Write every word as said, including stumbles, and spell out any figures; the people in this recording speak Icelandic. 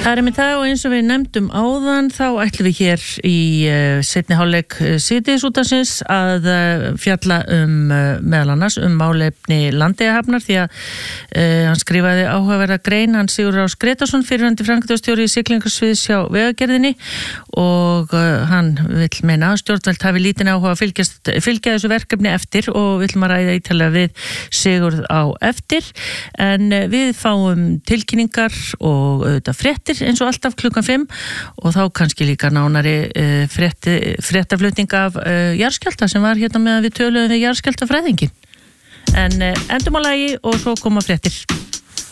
Það er með það og eins og við nefndum áðan þá ætlum við hér í uh, seinni hálfleik uh, síðdegisútvarpsins að uh, fjalla um uh, meðal annars um málefni Landeyjahafnar því að uh, hann skrifaði áhugaverða grein hann Sigurður Ás Grétarsson fyrrverandi framkvæmdastjóri í siglingasviðs hjá Vegagerðinni og uh, hann vill meina að stjórnvöld hafi lítinn áhuga að fylgjast, fylgja þessu verkefni eftir og vill maður ræða ítalega við Sigurð á eftir en uh, við fáum tilkynningar og auðvitað frétt eins og alltaf klukkan fimm og þá kannski líka nánari uh, frétti, fréttaflutning af uh, jarðskjálfta sem var hérna með að við töluðum við jarðskjálftafræðingin en uh, endum á lagi og svo koma fréttir